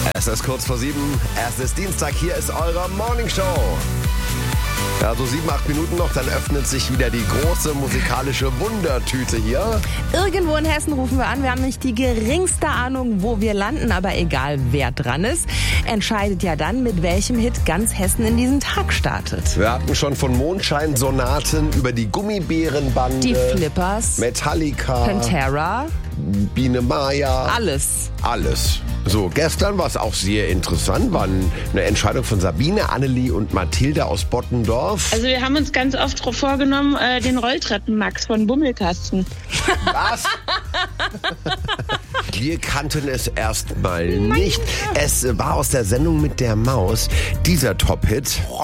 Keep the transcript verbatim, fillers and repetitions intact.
Es ist kurz vor sieben, es ist Dienstag, hier ist eure Morning Show. Ja, so sieben, acht Minuten noch, dann öffnet sich wieder die große musikalische Wundertüte hier. Irgendwo in Hessen rufen wir an. Wir haben nicht die geringste Ahnung, wo wir landen. Aber egal, wer dran ist, entscheidet ja dann, mit welchem Hit ganz Hessen in diesen Tag startet. Wir hatten schon von Mondscheinsonaten über die Gummibärenbande, Die Flippers, Metallica, Pantera, Biene Maya. alles. Alles. So, gestern war es auch sehr interessant, war eine Entscheidung von Sabine, Annelie und Mathilde aus Bottendorf. Also wir haben uns ganz oft vorgenommen, äh, den Rolltreppen-Max von Bummelkasten. Was? Wir kannten es erstmal nicht. Es war aus der Sendung mit der Maus, dieser Top-Hit.